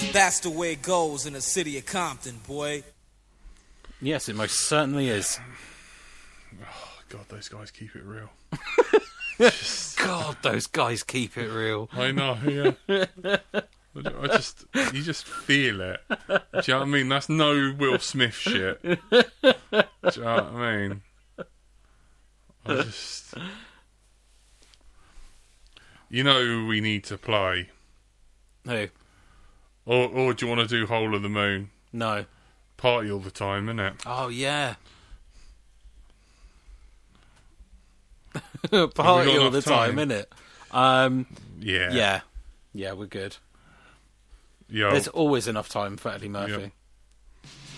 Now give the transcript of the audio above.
That's the way it goes in the city of Compton, boy. Yes, it most certainly is. Oh, God, those guys keep it real. God, those guys keep it real. I know, yeah. You just feel it. Do you know what I mean? That's no Will Smith shit. Do you know what I mean? You know who we need to play? Who? Or do you want to do Whole of the Moon? No. Party all the time, innit? Oh, yeah. Party all the time, innit? Yeah. Yeah, we're good. Yo. There's always enough time for Eddie Murphy.